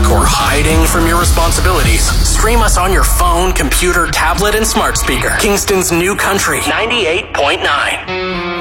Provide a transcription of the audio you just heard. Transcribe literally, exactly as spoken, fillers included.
work or hiding from your responsibilities? Stream us on your phone, computer, tablet, and smart speaker. Kingston's new country, ninety-eight point nine.